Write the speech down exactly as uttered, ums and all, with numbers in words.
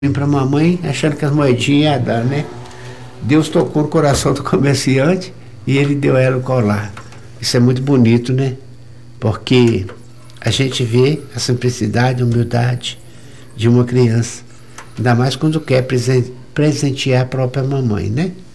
para a mamãe, achando que as moedinhas iam dar, né? Deus tocou no coração do comerciante e ele deu a ela o colar. Isso é muito bonito, né? Porque a gente vê a simplicidade, a humildade de uma criança. Ainda mais quando quer presen- presentear a própria mamãe, né?